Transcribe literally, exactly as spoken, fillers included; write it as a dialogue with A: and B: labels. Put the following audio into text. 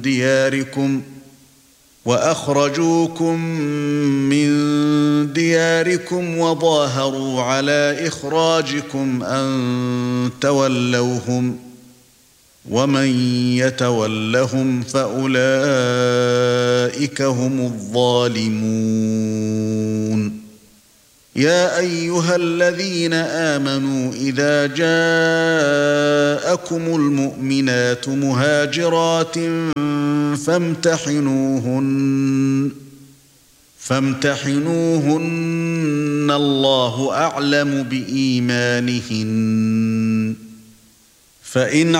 A: دياركم وأخرجوكم من دياركم وظاهروا على إخراجكم أن تولوهم ومن يتولهم فأولئك هم الظالمون يا أيها الذين آمنوا إذا جاءكم المؤمنات مهاجرات فامتحنوهن فامتحنوهن الله أعلم بإيمانهن فإن